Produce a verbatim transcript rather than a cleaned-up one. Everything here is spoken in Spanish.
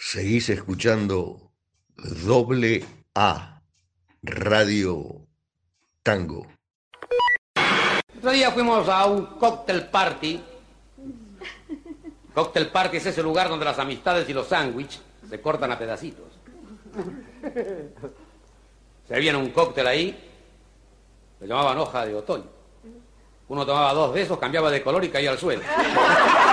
Seguís escuchando Doble A, Radio Tango. Otro día fuimos a un cóctel party. Cóctel party es ese lugar donde las amistades y los sándwiches se cortan a pedacitos. Servían un cóctel ahí, lo llamaban hoja de otoño. Uno tomaba dos de esos, cambiaba de color y caía al suelo.